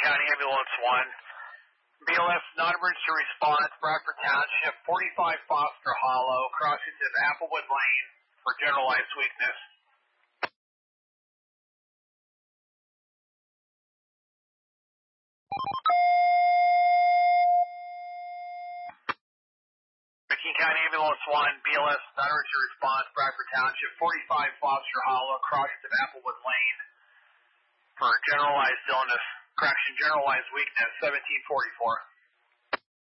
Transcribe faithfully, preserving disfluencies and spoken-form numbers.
County Ambulance one. B L S non-emergency response, Bradford Township, forty-five Foster Hollow, crossing to Applewood Lane for generalized weakness. McKean County Ambulance one, B L S non-emergency response, Bradford Township, forty-five Foster Hollow, crossing to Applewood Lane for generalized illness, correction, generalized weakness, seventeen forty-four.